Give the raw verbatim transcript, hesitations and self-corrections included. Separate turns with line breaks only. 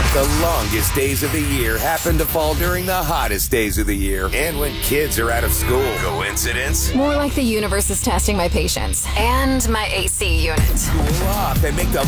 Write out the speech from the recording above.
The longest days of the year happen to fall during the hottest days of the year and when kids are out of school. Coincidence?
More like the universe is testing my patience and my A C unit.
Cool off and make the